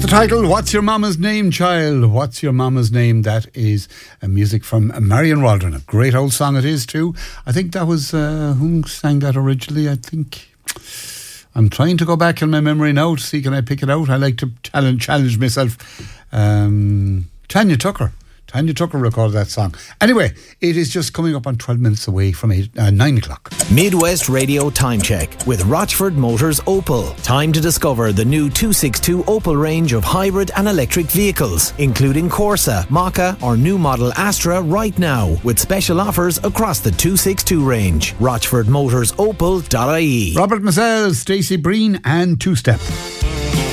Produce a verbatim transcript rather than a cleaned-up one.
title, What's Your Mama's Name, Child? What's Your Mama's Name? That is uh, music from Marion Waldron. A great old song it is too. I think that was, uh, who sang that originally? I think, I'm trying to go back in my memory now to see can I pick it out. I like to challenge, challenge myself. Um, Tanya Tucker. Tanya Tucker recorded that song. Anyway, it is just coming up on twelve minutes away from eight, uh, nine o'clock. Midwest Radio Time Check with Rochford Motors Opel. Time to discover the new two sixty-two Opel range of hybrid and electric vehicles, including Corsa, Maka or new model Astra right now, with special offers across the two sixty-two range. rochford motors opel dot I E. Robert Mazzell, Stacey Breen and Two Step.